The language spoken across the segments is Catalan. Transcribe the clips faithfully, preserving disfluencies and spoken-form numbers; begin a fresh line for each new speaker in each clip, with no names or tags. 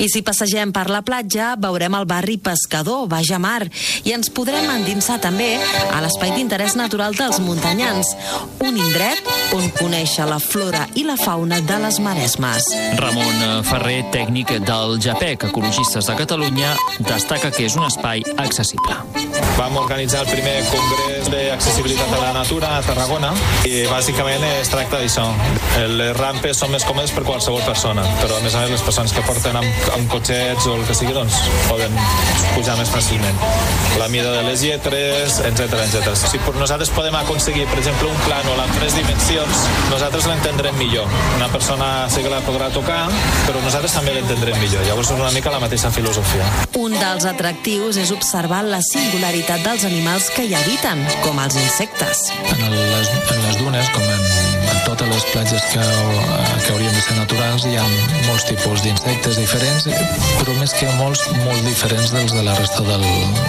I si passegem per la platja, veurem el barri pescador, Baix a Mar, i ens podrem endinsar també a l'espai d'interès natural dels muntanyans, un indret on conèixer la flora i la fauna de les Maresmes.
Ramon Ferrer, tècnic del JAPEC, Ecologistes de Catalunya, destaca que és un espai accessible.
Vam organitzar el primer congrés d'accessibilitat a la natura a Tarragona i bàsicament es tracta d'això. Les rampes són més còmodes per qualsevol persona, però a més a més les persones que porten amb, amb cotxets o el que sigui, doncs poden pujar més fàcilment. La mida de les lletres, etcètera, etcètera. Si nosaltres podem aconseguir, per exemple, un plànol amb tres dimensions, nosaltres l'entendrem millor. Una persona sí que la podrà tocar, però nosaltres també l'entendrem millor. Llavors és una mica la mateixa filosofia.
Un dels atractius és observar la singularitat dels animals que hi habiten, com els insectes.
En les, en les dunes, com en, en totes les platges que, que haurien de ser naturals, hi ha molts tipus d'insectes diferents, però més que molts, molt diferents dels de la resta del,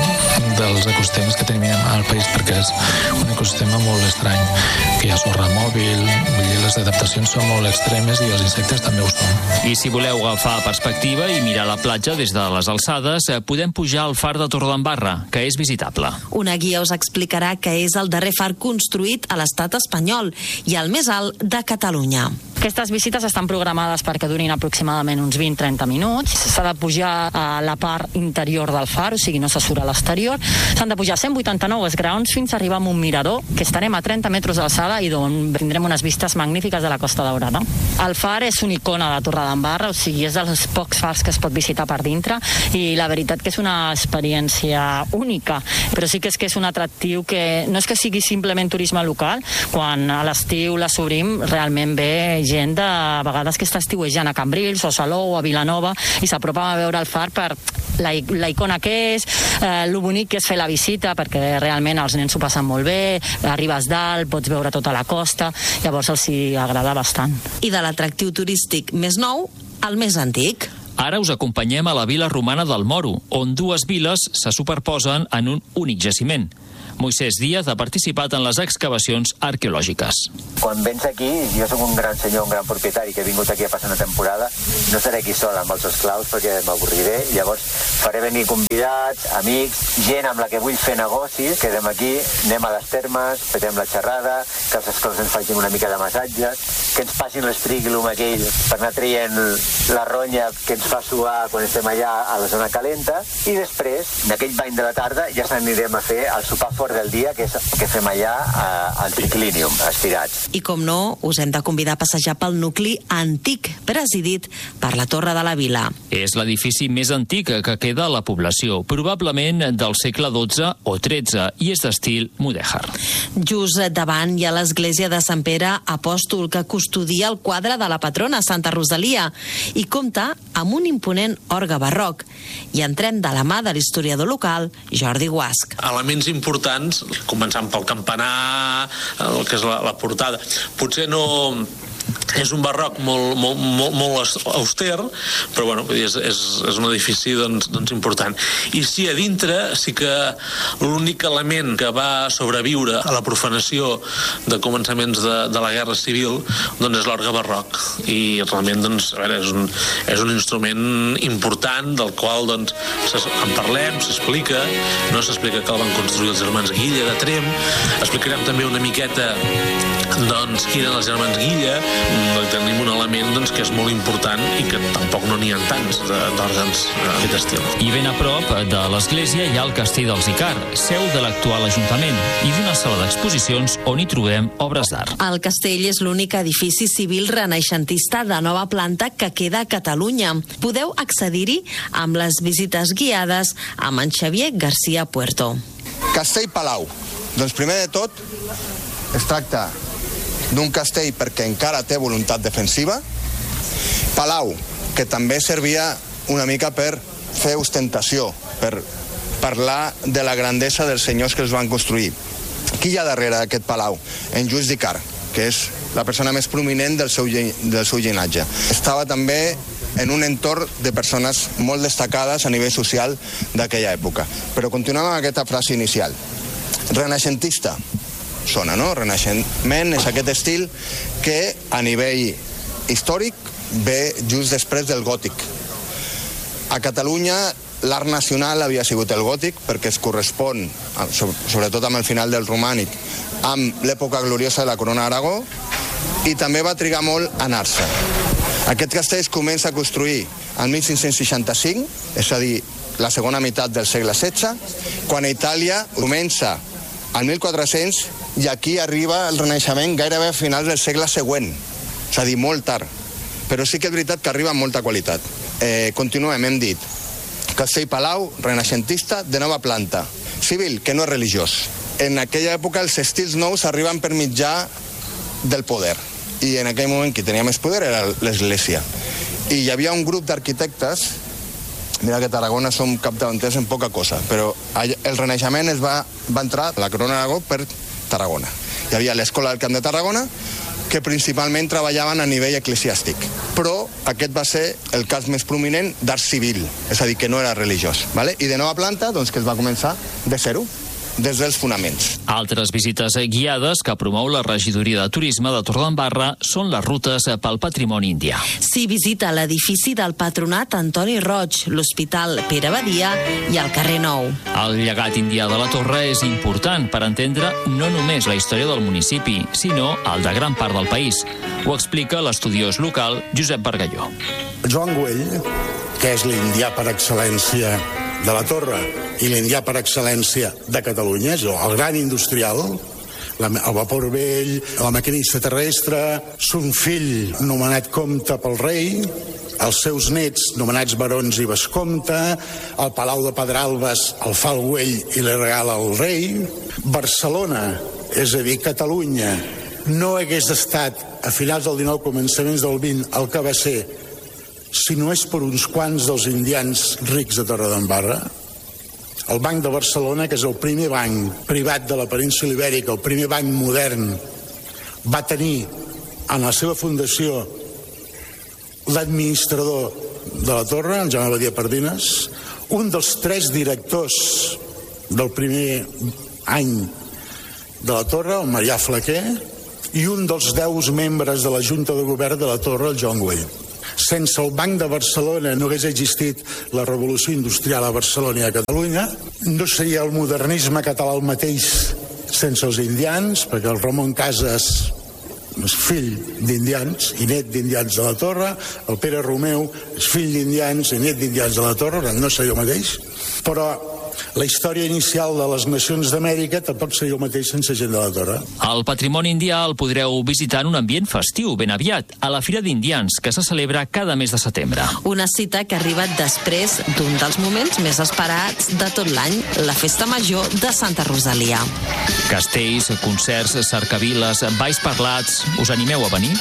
dels ecosistemes que tenim al país, perquè és un ecosistema molt estrany, que hi ha sorra mòbil, vull dir, les adaptacions són molt extremes i els insectes també ho són.
I si voleu agafar perspectiva i mirar la platja des de les alçades, podem pujar al far de Torredembarra, que és visitable.
Una guia us explicarà que és el darrer far construït a l'estat espanyol i el més alt de Catalunya.
Aquestes visites estan programades perquè durin aproximadament uns vint a trenta minuts. S'ha de pujar a la part interior del far, o sigui, no se surt a l'exterior. S'han de pujar cent vuitanta-nou esgraons fins a arribar a un mirador, que estarem a trenta metres d'alçada i d'on tindrem unes vistes magnífiques de la Costa Daurada. El far és una icona de Torredembarra, o sigui, és dels pocs fars que es pot visitar per dintre i la veritat que és una experiència única, però sí que és que és un atractiu que no és que sigui simplement turisme local, quan a l'estiu la s'obrim realment ve gent de a vegades que està estiuejant a Cambrils o a Salou o a Vilanova i s'apropen a veure el far per la, la icona que és, eh, lo bonic que és fer la visita, perquè realment els nens s'ho passen molt bé, arribes dalt, pots veure tota la costa, llavors els hi agrada bastant.
I de l'atractiu turístic més nou al més antic.
Ara us acompanyem a la vila romana del Moro, on dues viles se superposen en un únic jaciment. Moisés Díaz ha participat en les excavacions arqueològiques.
Quan vens aquí, jo soc un gran senyor, un gran propietari que he vingut aquí a passar una temporada, no estaré aquí sol amb els esclaus perquè m'avorriré, llavors faré venir convidats, amics, gent amb la que vull fer negocis, quedem aquí, anem a les termes, petem la xerrada, que els esclaus ens facin una mica de massatges, que ens passin l'estrigilum aquell per anar traient la ronya que ens fa suar quan estem allà a la zona calenta, i després, d'aquell bany de la tarda, ja s'anirem a fer el sopar fort del dia que, és, que fem allà a, al triclinium, estirats.
I com no, us hem de convidar a passejar pel nucli antic, presidit per la Torre de la Vila.
És l'edifici més antic que queda a la població, probablement del segle dotze o tretze, i és d'estil mudèjar.
Just davant hi ha l'església de Sant Pere Apòstol, que custodia el quadre de la patrona Santa Rosalia i compta amb un imponent orgue barroc. I entrem de la mà de l'historiador local, Jordi Guasch.
Elements importants, començant pel campanar, el que és la, la portada. Potser no és un barroc molt, molt, molt, molt auster, però bueno, és, és, és un edifici doncs, doncs important. I sí, a dintre sí que l'únic element que va sobreviure a la profanació de començaments de, de la Guerra Civil doncs és l'orgue barroc. I realment doncs, a veure, és, un, és un instrument important del qual doncs, en parlem, s'explica, no s'explica que el van construir els germans Guilla de Tremp, explicarem també una miqueta doncs qui eren els germans Guilla. Tenim un element doncs, que és molt important i que tampoc no n'hi ha tants d'òrgans d'aquest estil.
I ben a prop de l'església hi ha el castell dels Icar, seu de l'actual Ajuntament, i d'una sala d'exposicions on hi trobem obres d'art.
El castell és l'únic edifici civil renaixentista de nova planta que queda a Catalunya. Podeu accedir-hi amb les visites guiades amb en Xavier García Puerto.
Castell Palau. Doncs primer de tot es tracta d'un castell perquè encara té voluntat defensiva. Palau, que també servia una mica per fer ostentació, per parlar de la grandesa dels senyors que els van construir. Qui hi ha darrere d'aquest palau? En Lluís d'Icar, que és la persona més prominent del seu, del seu llinatge. Estava també en un entorn de persones molt destacades a nivell social d'aquella època. Però continuem amb aquesta frase inicial. Renaixentista. Sona, no? Renaixement és aquest estil que a nivell històric ve just després del gòtic. A Catalunya l'art nacional havia sigut el gòtic, perquè es correspon, sobretot amb el final del romànic, amb l'època gloriosa de la Corona d'Aragó, i també va trigar molt a anar-se. Aquest castell es comença a construir en mil cinc-cents seixanta-cinc, és a dir, la segona meitat del segle setze, quan a Itàlia comença al mil quatre-cents i aquí arriba el Renaixement gairebé a finals del segle següent, és a dir, molt tard. Però sí que és veritat que arriba amb molta qualitat. Eh, continuem, hem dit, castell-palau, renaixentista, de nova planta. Civil, que no és religiós. En aquella època els estils nous arriben per mitjà del poder. I en aquell moment qui tenia més poder era l'Església. I hi havia un grup d'arquitectes, mira que a Tarragona som capdavanters en poca cosa, però el Renaixement es va, va entrar a la Corona d'Aragó per Tarragona. Hi havia l'Escola del Camp de Tarragona, que principalment treballaven a nivell eclesiàstic. Però aquest va ser el cas més prominent d'art civil, és a dir, que no era religiós. Vale? I de nova planta, doncs, que es va començar de zero, des dels fonaments.
Altres visites guiades que promou la regidoria de turisme de Torredembarra són les rutes pel patrimoni indià.
S'hi visita l'edifici del Patronat Antoni Roig, l'Hospital Pere Badia i el carrer Nou.
El llegat indià de la Torre és important per entendre no només la història del municipi, sinó el de gran part del país. Ho explica l'estudiós local Josep Bargalló.
Joan Güell, que és l'indià per excel·lència de la Torre i l'indià per excel·lència de Catalunya, és el gran industrial, el vapor vell, la maquinista terrestre, son fill nomenat comte pel rei, els seus nets nomenats barons i vescomte, el Palau de Pedralbes el fa el Güell i li regala el rei. Barcelona, és a dir, Catalunya, no hagués estat a finals del dinou, començaments del vint, el que va ser, si no és per uns quants dels indians rics de Torredembarra. El Banc de Barcelona, que és el primer banc privat de la península Ibèrica, el primer banc modern, va tenir en la seva fundació l'administrador de la Torre, en Jaume Badia Pardines, un dels tres directors del primer any de la Torre, el Marià Flaquer, i un dels deu membres de la Junta de Govern de la Torre, el Joan Güell. Sense el Banc de Barcelona no hagués existit la revolució industrial a Barcelona i a Catalunya, no seria el modernisme català el mateix sense els indians, perquè el Ramon Casas és fill d'indians i net d'indians de la Torre, el Pere Romeu és fill d'indians i net d'indians de la Torre, no seria el mateix, però la història inicial de les nacions d'Amèrica tampoc seria el mateix sense gent de la Torre.
El patrimoni indià el podreu visitar en un ambient festiu ben aviat, a la Fira d'Indians, que se celebra cada mes de setembre.
Una cita que arriba després d'un dels moments més esperats de tot l'any, la Festa Major de Santa Rosalia.
Castells, concerts, cercaviles, balls parlats... Us animeu a venir?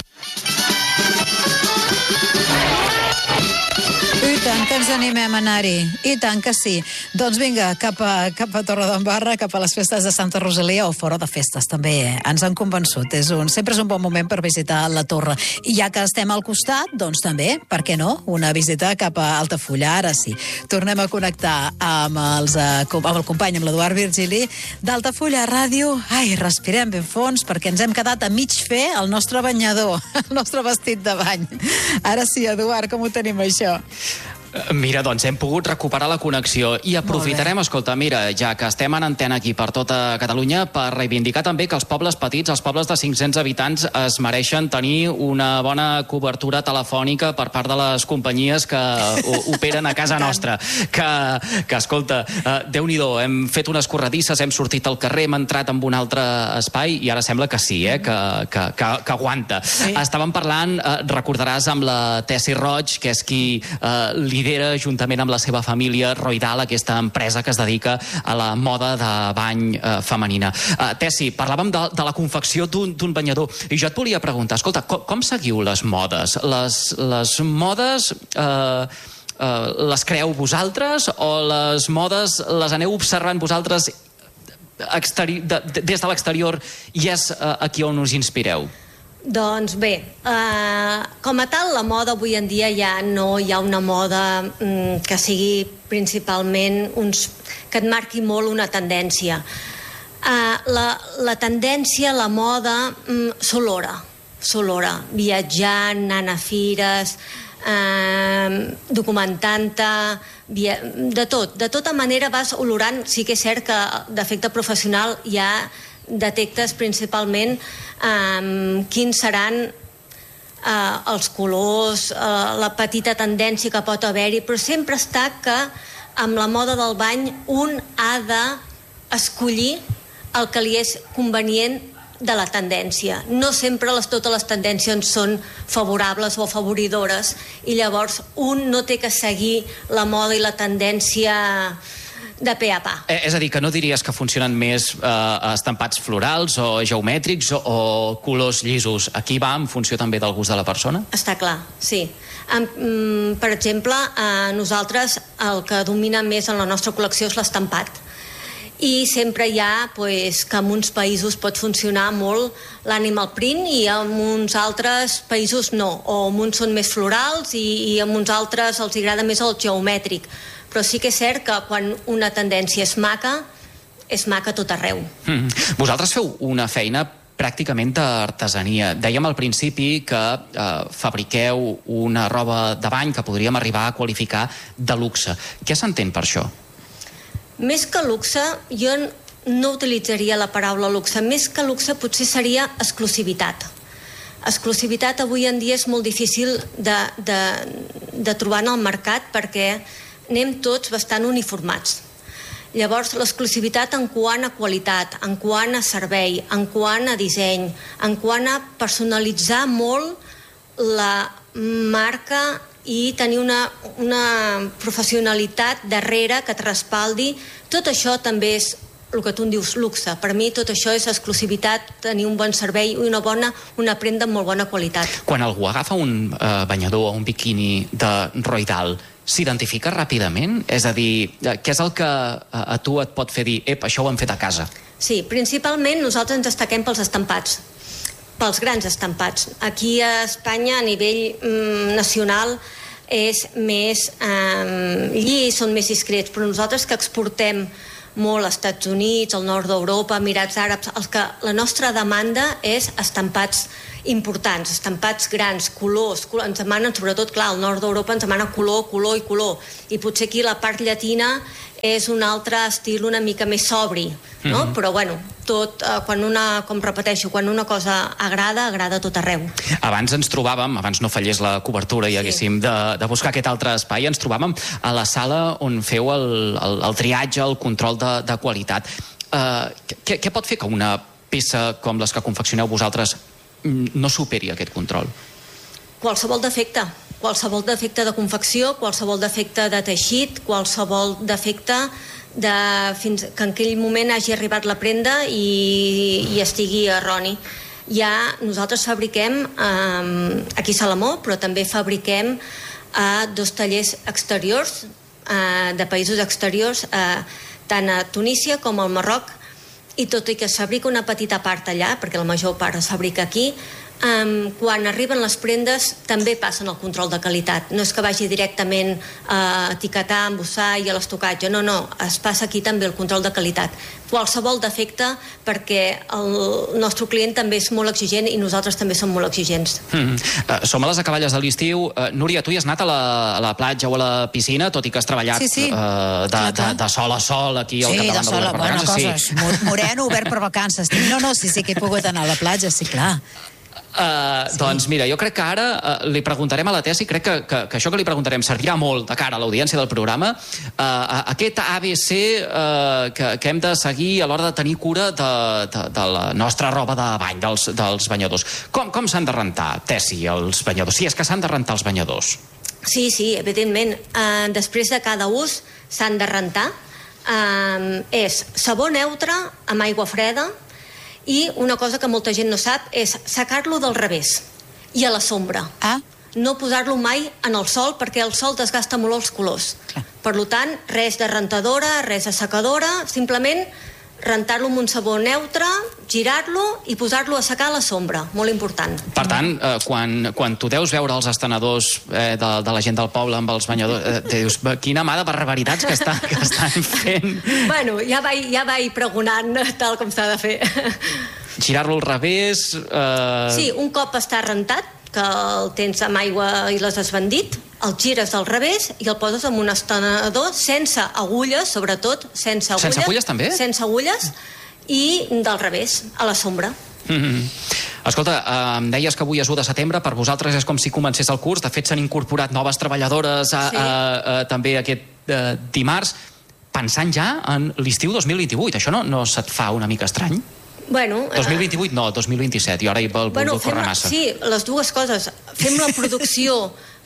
I tant que ens animem a anar-hi. I tant que sí. Doncs vinga, cap a, cap a Torredembarra, cap a les festes de Santa Rosalia o fora de festes, també. Ens han convençut. És un, sempre és un bon moment per visitar la Torre. I ja que estem al costat, doncs també, per què no? Una visita cap a Altafulla. Ara sí. Tornem a connectar amb, els, amb el company, amb l'Eduard Virgili, d'Altafulla Ràdio. Ai, respirem ben fons, perquè ens hem quedat a mig fer el nostre banyador, el nostre vestit de bany. Ara sí, Eduard, com ho tenim, això?
Mira, doncs hem pogut recuperar la connexió i aprofitarem, escolta, mira, ja que estem en antena aquí per tota Catalunya, per reivindicar també que els pobles petits, els pobles de cinc-cents habitants, es mereixen tenir una bona cobertura telefònica per part de les companyies que operen a casa nostra. Que, que escolta, uh, Déu-n'hi-do, hem fet unes corredisses, hem sortit al carrer, hem entrat en un altre espai i ara sembla que sí, eh, que, que, que, que aguanta. Sí. Estàvem parlant, uh, recordaràs, amb la Tessi Roig, que és qui uh, lidera juntament amb la seva família Roidal, aquesta empresa que es dedica a la moda de bany eh, femenina. Uh, Tessi, parlàvem de, de la confecció d'un banyador i jo et volia preguntar, escolta, com, com seguiu les modes? Les, les modes eh, eh, les creeu vosaltres o les modes les aneu observant vosaltres exteri de, de, des de l'exterior i és eh, aquí on us inspireu?
Doncs bé, eh, com a tal, la moda avui en dia ja no hi ha una moda mm, que sigui principalment uns, que et marqui molt una tendència. Eh, la, la tendència, la moda, mm, s'olora, s'olora. Viatjant, anant a fires, eh, documentant-te, de tot. De tota manera vas olorant. Sí que és cert que d'efecte professional ja detectes principalment eh, quins seran eh, els colors, eh, la petita tendència que pot haver-hi, però sempre està que amb la moda del bany un ha d'escollir el que li és convenient de la tendència. No sempre les, totes les tendències són favorables o afavoridores i llavors un no té que seguir la moda i la tendència de pe a pa.
Eh, és a dir, que no diries que funcionen més eh, estampats florals o geomètrics o, o colors llisos. Aquí va en funció també del gust de la persona?
Està clar, sí. Um, per exemple, a nosaltres el que domina més en la nostra col·lecció és l'estampat. I sempre hi ha pues, que en uns països pot funcionar molt l'animal print i en uns altres països no, o en uns són més florals i, i en uns altres els agrada més el geomètric. Però sí que és cert que quan una tendència és maca, és maca tot arreu.
Mm. Vosaltres feu una feina pràcticament d'artesania. Dèiem al principi que eh, fabriqueu una roba de bany que podríem arribar a qualificar de luxe. Què s'entén per això?
Més que luxe, jo no utilitzaria la paraula luxe. Més que luxe potser seria exclusivitat. Exclusivitat avui en dia és molt difícil de, de, de trobar en el mercat perquè anem tots bastant uniformats. Llavors, l'exclusivitat en quant a qualitat, en quant a servei, en quant a disseny, en quant a personalitzar molt la marca i tenir una, una professionalitat darrere que et respaldi, tot això també és el que tu en dius luxe. Per mi tot això és exclusivitat, tenir un bon servei i una bona, una prenda amb molt bona qualitat.
Quan algú agafa un eh, banyador o un biquini de Roydal, s'identifica ràpidament? És a dir, què és el que a, a tu et pot fer dir ep, això ho hem fet a casa?
Sí, principalment nosaltres ens destaquem pels estampats, pels grans estampats. Aquí a Espanya, a nivell mm, nacional, és més eh, llis, són més discrets, però nosaltres que exportem molt als Estats Units, al nord d'Europa, Emirats Àrabs, el que la nostra demanda és estampats importants, estampats grans, colors, color, ens demanen, sobretot, clar, al nord d'Europa ens demana color, color i color, i potser aquí la part llatina és un altre estil una mica més sobri, no? Mm-hmm. Però bueno, tot, eh, quan una, com repeteixo, quan una cosa agrada, agrada tot arreu.
Abans ens trobàvem, abans no fallés la cobertura i sí. haguéssim de, de buscar aquest altre espai, ens trobàvem a la sala on feu el, el, el triatge, el control de, de qualitat. Uh, què, què pot fer que una peça com les que confeccioneu vosaltres no superi aquest control?
Qualsevol defecte. Qualsevol defecte de confecció, qualsevol defecte de teixit, qualsevol defecte de, fins que en aquell moment hagi arribat la prenda i, i estigui erroni. Ja nosaltres fabriquem eh, aquí a Salamó, però també fabriquem a dos tallers exteriors, eh, de països exteriors, eh, tant a Tunísia com al Marroc, i tot i que es fabrica una petita part allà, perquè la major part es fabrica aquí, Um, quan arriben les prendes també passen el control de qualitat. No és que vagi directament a etiquetar, a embossar i a l'estocatge, no, no, es passa aquí també el control de qualitat. Qualsevol defecte, perquè el nostre client també és molt exigent i nosaltres també som molt exigents.
Mm -hmm. uh, som a les acaballes de l'estiu. Uh, Núria, tu hi has anat a la, a la platja o a la piscina, tot i que has treballat
sí, sí.
Uh, de, de, de sol a sol aquí al
sí,
capdavant
de
de
Obert per
bueno,
Vacances.
Sí.
Moreno, obert per vacances. No, no, sí, sí que he pogut anar a la platja, sí, clar.
Uh, sí. Doncs mira, jo crec que ara uh, li preguntarem a la Tessi, crec que, que, que això que li preguntarem servirà molt de cara a l'audiència del programa, uh, aquest A B C uh, que, que hem de seguir a l'hora de tenir cura de, de, de la nostra roba de bany, dels, dels banyadors. Com, com s'han de rentar, Tessi, els banyadors? Sí, és que s'han de rentar els banyadors.
Sí, sí, evidentment. Uh, després de cada ús s'han de rentar. Uh, és sabó neutre amb aigua freda. I una cosa que molta gent no sap és secar-lo del revés i a la sombra.
Ah.
No posar-lo mai en el sol perquè el sol desgasta molt els colors. Clar. Per tant, res de rentadora, res de secadora, simplement rentar-lo amb un sabó neutre, girar-lo i posar-lo a secar a la sombra. Molt important.
Per tant, eh, quan, quan tu deus veure els estenedors eh, de, de la gent del poble amb els banyadors, eh, dius, quina mà de barbaritats que, està, que estan fent.
Bueno, ja vaig, ja vaig pregonant tal com s'ha de fer.
Girar-lo al revés... Eh...
Sí, un cop està rentat, que el tens amb aigua i l'has esbandit, el gires al revés i el poses amb un estenedor sense agulles, sobretot, sense agulles.
Sense agulles, també?
Sense agulles, i del revés, a la sombra.
Mm-hmm. Escolta, eh, em deies que avui és u de setembre, per vosaltres és com si comencés el curs, de fet s'han incorporat noves treballadores a, sí. a, a, també aquest a, dimarts, pensant ja en l'estiu dos mil vint-i-vuit. Això no, no se't fa una mica estrany?
Bueno,
dos mil vint-i-vuit no, dos mil vint-i-set, i ara hi vol,
bueno,
vol córrer massa.
Sí, les dues coses. Fem la producció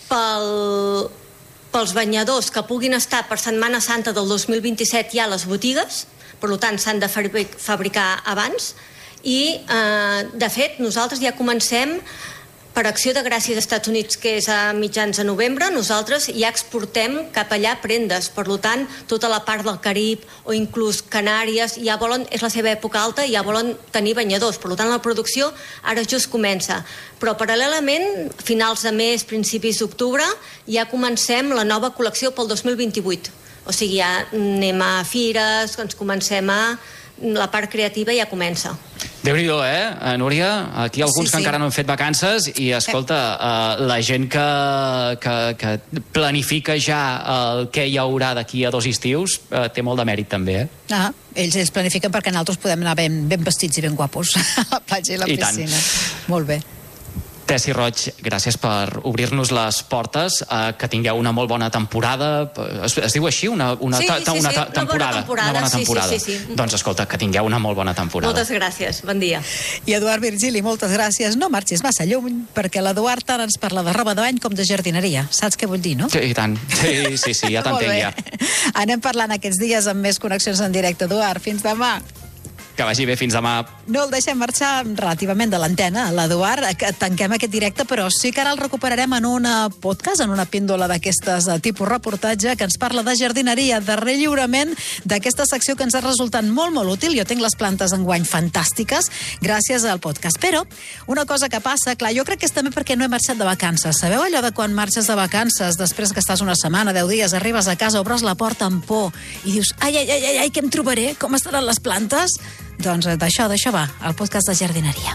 pel, pels banyadors que puguin estar per Setmana Santa del dos mil vint-i-set ja a les botigues, per tant s'han de fabricar abans, i eh, de fet nosaltres ja comencem per Acció de Gràcies als Estats Units, que és a mitjans de novembre, nosaltres ja exportem cap allà prendes, per tant tota la part del Carib o inclús Canàries ja volen, és la seva època alta i ja volen tenir banyadors, per tant la producció ara just comença, però paral·lelament finals de mes, principis d'octubre ja comencem la nova col·lecció pel dos mil vint-i-vuit, o sigui ja anem a fires, ens comencem a la part creativa ja comença.
Déu-n'hi-do, eh, Núria? Aquí alguns sí, que sí. encara no han fet vacances i, escolta, uh, la gent que, que, que planifica ja el que hi haurà d'aquí a dos estius uh, té molt de mèrit, també, eh?
Ah, ells els planifiquen perquè nosaltres podem anar ben, ben vestits i ben guapos a la platja i la
I
piscina.
tant.
Molt bé.
Tessie Roig, gràcies per obrir-nos les portes, eh, que tingueu una molt bona temporada. Es, es diu així? Una, una,
sí,
ta,
sí,
una,
sí,
ta, temporada.
Una bona temporada.
Una bona temporada.
Sí, sí, sí, sí.
Doncs escolta, que tingueu una molt bona temporada.
Moltes gràcies, bon dia.
I Eduard Virgili, moltes gràcies. No marxis massa lluny, perquè l'Eduard tant ens parla de roba de bany com de jardineria. Saps què vull dir, no?
Sí, i tant. Sí, sí, sí, ja t'entenc ja.
Anem parlant aquests dies amb més connexions en directe. Eduard, fins demà.
Que vagi bé, fins demà.
No el deixem marxar relativament de l'antena, l'Eduard, que tanquem aquest directe, però sí que ara el recuperarem en una podcast, en una píndola d'aquestes de tipus reportatge, que ens parla de jardineria, de relliurament, d'aquesta secció que ens ha resultat molt, molt útil. Jo tinc les plantes enguany fantàstiques gràcies al podcast. Però una cosa que passa, clar, jo crec que és també perquè no he marxat de vacances. Sabeu allò de quan marxes de vacances, després que estàs una setmana, deu dies, arribes a casa, obres la porta amb por i dius, ai, ai, ai, ai, què em trobaré? Com estaran les plantes? Doncs d'això, d'això va, el podcast de jardineria.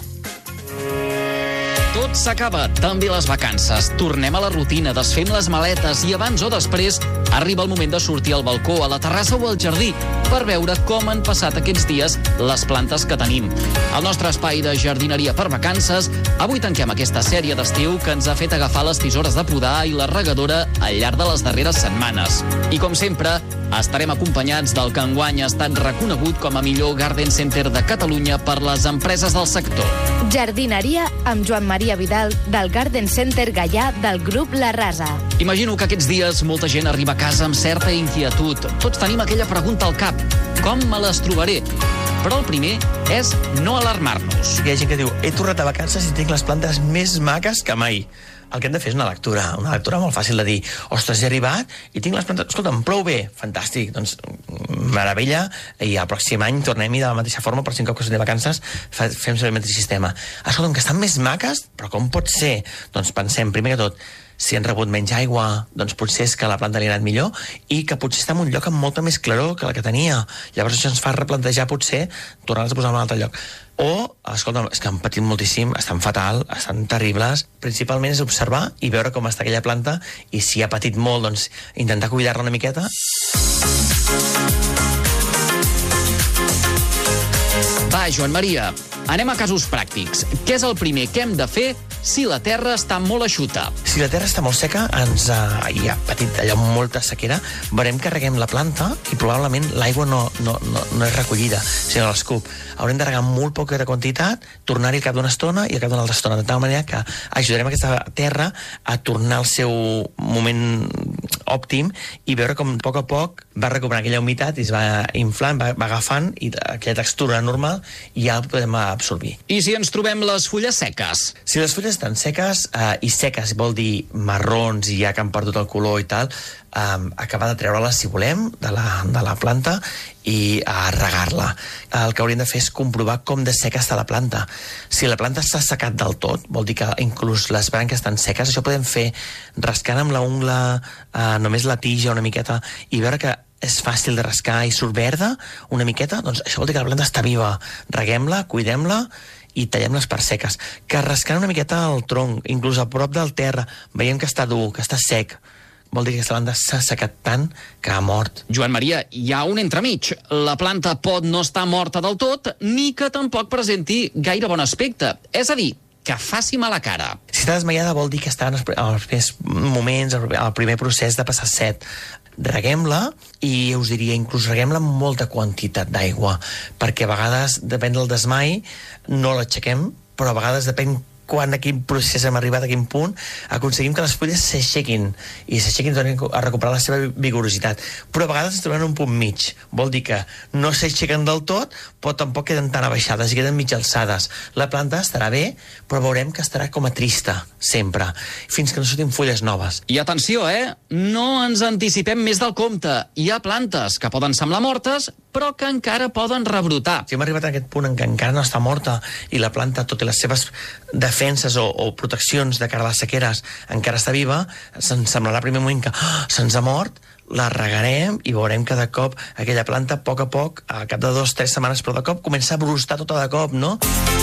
Tot s'acaba, també les vacances. Tornem a la rutina, desfem les maletes i abans o després arriba el moment de sortir al balcó, a la terrassa o al jardí per veure com han passat aquests dies les plantes que tenim. Al nostre espai de jardineria per vacances, avui tanquem aquesta sèrie d'estiu que ens ha fet agafar les tisores de podar i la regadora al llarg de les darreres setmanes. I com sempre, estarem acompanyats del que enguany ha estat reconegut com a millor Garden Center de Catalunya per les empreses del sector.
Jardineria amb Joan Maria Vidal del Garden Center Gaià del grup La Rasa.
Imagino que aquests dies molta gent arriba a casa amb certa inquietud. Tots tenim aquella pregunta al cap. Com me les trobaré? Però el primer és no alarmar-nos.
Hi ha gent que diu, he tornat a vacances i tinc les plantes més maques que mai. El que hem de fer és una lectura, una lectura molt fàcil de dir, ostres, he arribat i tinc les plantes... Escolta'm, plou bé, fantàstic, doncs meravella, i el pròxim any tornem-hi de la mateixa forma, per cinc cops de vacances fem servir el mateix sistema. Escolta'm, que estan més maques, però com pot ser? Doncs pensem, primer que tot, si han rebut menys aigua, doncs potser és que la planta li ha anat millor i que potser està en un lloc amb molta més claror que la que tenia. Llavors això ens fa replantejar potser tornar-les a posar en un altre lloc. O, escolta'm, és que han patit moltíssim, estan fatal, estan terribles. Principalment és observar i veure com està aquella planta i si ha patit molt, doncs intentar cuidar-la una miqueta.
Va, Joan Maria, anem a casos pràctics. Què és el primer que hem de fer si la terra està molt eixuta?
Si la terra està molt seca, ens uh, hi ha patit allò molta sequera, veurem que reguem la planta i probablement l'aigua no, no, no, no és recollida, sinó l'escup. Haurem de regar molt poca quantitat, tornar-hi al cap d'una estona i al cap d'una altra estona, de tal manera que ajudarem aquesta terra a tornar al seu moment òptim i veure com a poc a poc va recuperant aquella humitat i es va inflant, va, va agafant i aquella textura normal i ja la podem absorbir.
I si ens trobem les fulles seques?
Si les fulles estan seques, eh, i seques vol dir marrons i ja que han perdut el color i tal, eh, acabar de treure-les, si volem, de la, de la planta i a regar-la. El que hauríem de fer és comprovar com de seca està la planta. Si la planta s'ha secat del tot, vol dir que inclús les branques estan seques, això podem fer rascant amb la ungla eh, només la tija una miqueta i veure que és fàcil de rascar i surt verda una miqueta, doncs això vol dir que la planta està viva. Reguem-la, cuidem-la i tallem les parts seques. Carrascant una miqueta el tronc, inclús a prop del terra, veiem que està dur, que està sec, vol dir que aquesta planta s'ha secat tant que ha mort.
Joan Maria, hi ha un entremig. La planta pot no estar morta del tot, ni que tampoc presenti gaire bon aspecte. És a dir, que faci mala cara.
Si està desmaiada vol dir que està en els primers moments, al primer procés de passar set. Reguem-la i us diria, inclús reguem-la amb molta quantitat d'aigua, perquè a vegades, depèn del desmai, no l'aixequem, però a vegades depèn quan a quin procés hem arribat, a quin punt, aconseguim que les fulles s'aixequin i s'aixequin a recuperar la seva vigorositat. Però a vegades ens trobem un punt mig. Vol dir que no s'aixequen del tot, però tampoc queden tan abaixades, i queden mig alçades. La planta estarà bé, però veurem que estarà com a trista, sempre, fins que no surtin fulles noves.
I atenció, eh? No ens anticipem més del compte. Hi ha plantes que poden semblar mortes, però que encara poden rebrotar.
Si hem arribat a aquest punt en què encara no està morta i la planta, tot i les seves defenses o, o proteccions de cara a les sequeres, encara està viva, se'ns semblarà al primer moment que oh, se'ns ha mort, la regarem i veurem que de cop aquella planta, a poc a poc, al cap de dos o tres setmanes, però de cop, comença a brostar tota de cop, no?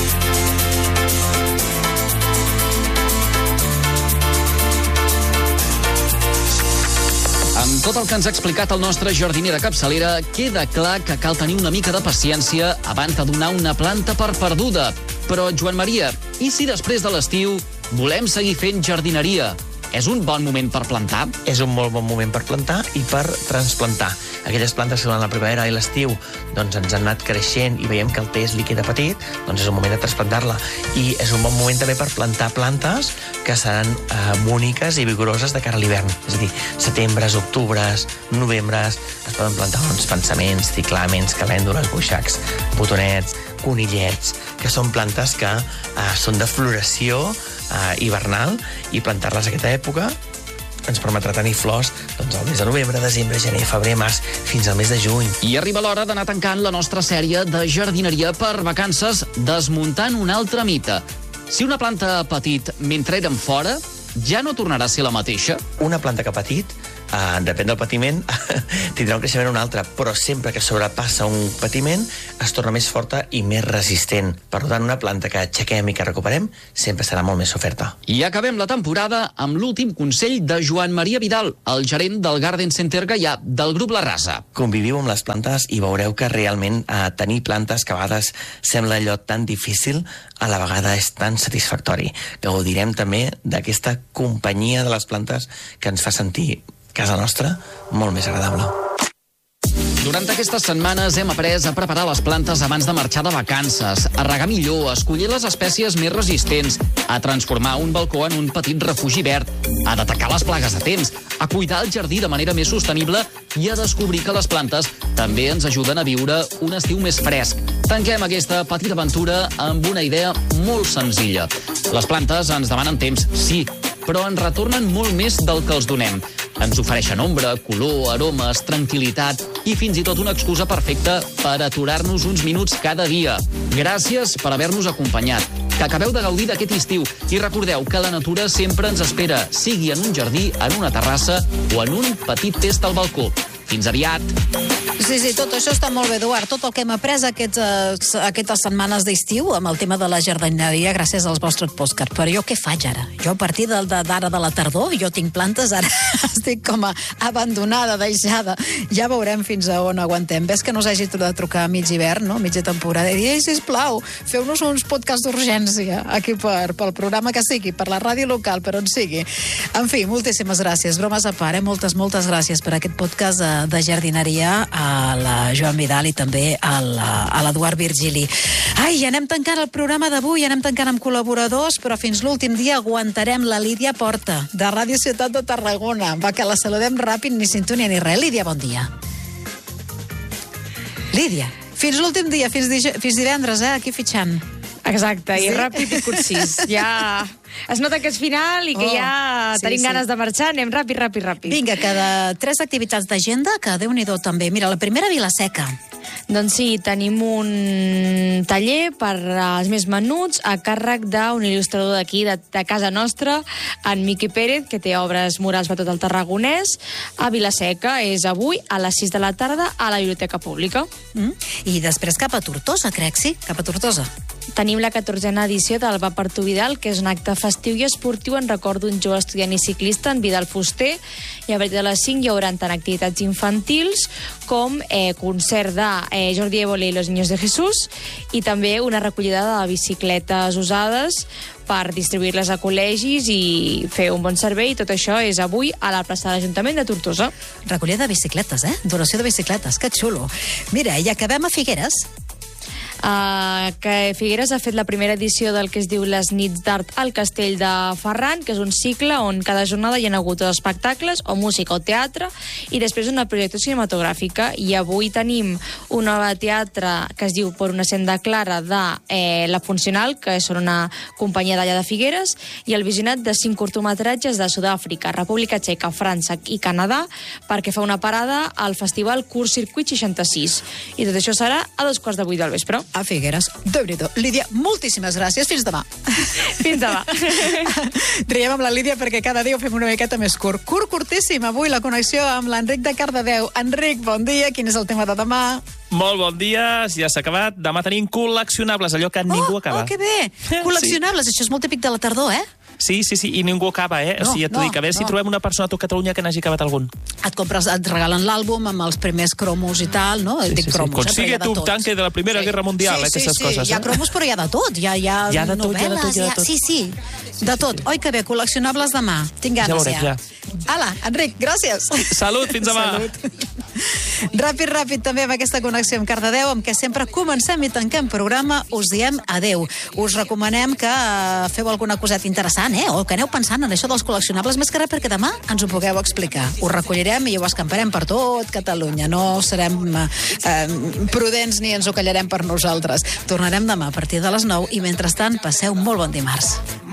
Amb tot el que ens ha explicat el nostre jardiner de capçalera, queda clar que cal tenir una mica de paciència abans de donar una planta per perduda. Però, Joan Maria, i si després de l'estiu volem seguir fent jardineria? És un bon moment per plantar?
És un molt bon moment per plantar i per transplantar. Aquelles plantes que durant la primavera i l'estiu doncs ens han anat creixent i veiem que el pes li queda petit, doncs és un moment de transplantar-la. I és un bon moment també per plantar plantes que seran eh, boniques i vigoroses de cara a l'hivern. És a dir, setembres, octubres, novembres, es poden plantar uns pensaments, ciclàmens, calèndules, boixacs, botonets, conillets, que són plantes que eh, són de floració eh, hivernal, i plantar-les a aquesta època ens permetrà tenir flors doncs, al mes de novembre, desembre, gener, febrer, març, fins al mes de juny.
I arriba l'hora d'anar tancant la nostra sèrie de jardineria per vacances, desmuntant un altre mite. Si una planta ha patit mentre érem fora, ja no tornarà a ser la mateixa?
Una planta que ha patit, Uh, depèn del patiment, tindrà un creixement un altre, però sempre que sobrepassa un patiment es torna més forta i més resistent. Per tant, una planta que aixequem i que recuperem sempre serà molt més oferta.
I acabem la temporada amb l'últim consell de Joan Maria Vidal, el gerent del Garden Center Gaià del grup La Rasa.
Conviviu amb les plantes i veureu que realment uh, tenir plantes que a vegades sembla allò tan difícil, a la vegada és tan satisfactori. Gaudirem també d'aquesta companyia de les plantes que ens fa sentir casa nostra molt més agradable.
Durant aquestes setmanes hem après a preparar les plantes abans de marxar de vacances, a regar millor, a escollir les espècies més resistents, a transformar un balcó en un petit refugi verd, a detectar les plagues a temps, a cuidar el jardí de manera més sostenible i a descobrir que les plantes també ens ajuden a viure un estiu més fresc. Tanquem aquesta petita aventura amb una idea molt senzilla. Les plantes ens demanen temps, sí, però ens retornen molt més del que els donem. Ens ofereixen ombra, color, aromes, tranquil·litat i fins i tot una excusa perfecta per aturar-nos uns minuts cada dia. Gràcies per haver-nos acompanyat. Que acabeu de gaudir d'aquest estiu i recordeu que la natura sempre ens espera, sigui en un jardí, en una terrassa o en un petit test al balcó. Fins aviat!
Sí, sí, tot això està molt bé, Eduard. Tot el que hem après aquests, uh, aquestes setmanes d'estiu amb el tema de la jardineria gràcies als vostres postcards. Però jo què faig ara? Jo a partir d'ara de la tardor, jo tinc plantes, ara estic com a abandonada, deixada. Ja veurem fins a on aguantem. Ves que no us hagi de trucar a mig hivern, no? Mitja temporada, i dir, ei, sisplau, feu-nos uns podcasts d'urgència aquí per, pel programa que sigui, per la ràdio local, per on sigui. En fi, moltíssimes gràcies. Bromes a part, eh? Moltes, moltes gràcies per aquest podcast de, de jardineria a la Joan Vidal i també a l'Eduard Virgili. Ai, ja anem tancant el programa d'avui, ja anem tancant amb col·laboradors, però fins l'últim dia aguantarem la Lídia Porta, de Ràdio Ciutat de Tarragona. Va, que la saludem ràpid, ni sintonia ni res. Lídia, bon dia. Lídia, fins l'últim dia, fins, fins divendres, eh, aquí fitxant.
Exacte, i
Sí?
ràpid i concís. Ja es nota que és final i que
Oh,
ja
sí,
tenim
sí.
ganes de marxar, anem ràpid, ràpid, ràpid.
Vinga, que de tres activitats d'agenda, que Déu-n'hi-do també. Mira, la primera, Vilaseca.
Doncs sí, tenim un taller per als més menuts a càrrec d'un il·lustrador d'aquí, de, de casa nostra, en Miqui Pérez, que té obres murals per tot el Tarragonès, a Vilaseca. És avui a les sis de la tarda a la Biblioteca Pública.
Mm? I després cap a Tortosa, crec, sí? Cap a Tortosa.
tenim la catorzena edició del Va per tu Vidal, que és un acte festiu i esportiu en record d'un jove estudiant i ciclista, en Vidal Fuster, i a partir de les cinc hi haurà tant activitats infantils com eh, concert de eh, Jordi Évole i los Niños de Jesús, i també una recollida de bicicletes usades per distribuir-les a col·legis i fer un bon servei. Tot això és avui a la plaça de l'Ajuntament de Tortosa.
Recollida de bicicletes, eh? Donació de bicicletes, que xulo. Mira, i acabem a Figueres.
Uh, que Figueres ha fet la primera edició del que es diu les nits d'art al Castell de Ferran, que és un cicle on cada jornada hi ha hagut espectacles, o música o teatre, i després una projecció cinematogràfica. I avui tenim una obra de teatre que es diu Por una senda clara de eh, La Funcional, que són una companyia d'allà de Figueres, i el visionat de cinc curtometratges de Sud-àfrica, República Txeca, França i Canadà, perquè fa una parada al festival Curs Circuit seixanta-sis. I tot això serà a dos quarts de vuit del vespre.
A Figueres. Déu-n'hi-do. Lídia, moltíssimes gràcies. Fins demà.
Fins demà.
Riem amb la Lídia perquè cada dia ho fem una miqueta més curt. Curt, curtíssim. Avui la connexió amb l'Enric de Cardedeu. Enric, bon dia. Quin és el tema de demà?
Molt bon dia, ja s'ha acabat. Demà tenim col·leccionables, allò que ningú acaba.
Oh, que bé. Col·leccionables, sí. Això és molt típic de la tardor, eh?
Sí, sí, sí, i ningú acaba, eh?
No,
o sigui, ja t'ho
no,
dic, a veure
no.
si trobem una persona a tot Catalunya que n'hagi acabat algun.
Et compres, et regalen l'àlbum amb els primers cromos i tal, no?
Sí,
Dic
sí, sí.
cromos,
Consigue
eh,
tu un tanque de la Primera
sí.
Guerra Mundial,
sí,
eh, aquestes
sí,
coses.
Sí, hi ha cromos, però hi ha de tot. Hi ha, hi ha,
hi ha de tot,
novel·les,
hi ha de tot, hi ha de tot.
Sí, sí, de tot. Oi, que bé, col·leccionables demà. Tinc ganes,
ja. Veurem, ja.
ja. Ala, Enric, gràcies.
Salut, fins demà.
Salut. Ràpid, ràpid, també amb aquesta connexió amb Cardedeu, amb què sempre comencem i tanquem programa, us diem adeu. Us recomanem que feu alguna coseta interessant, eh? O que aneu pensant en això dels col·leccionables, més que res perquè demà ens ho pugueu explicar. Ho recollirem i ho escamparem per tot Catalunya. No serem eh, prudents ni ens ho callarem per nosaltres. Tornarem demà a partir de les nou i mentrestant passeu molt bon dimarts.